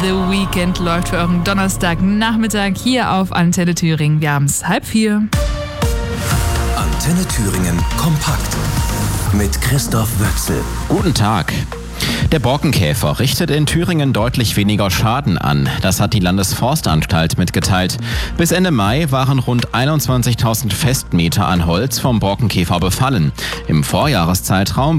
The Weekend läuft für euren Donnerstagnachmittag hier auf Antenne Thüringen. Wir haben es 3:30. Antenne Thüringen kompakt mit Christoph Wöchsel. Guten Tag. Der Borkenkäfer richtet in Thüringen deutlich weniger Schaden an. Das hat die Landesforstanstalt mitgeteilt. Bis Ende Mai waren rund 21.000 Festmeter an Holz vom Borkenkäfer befallen. Im Vorjahreszeitraum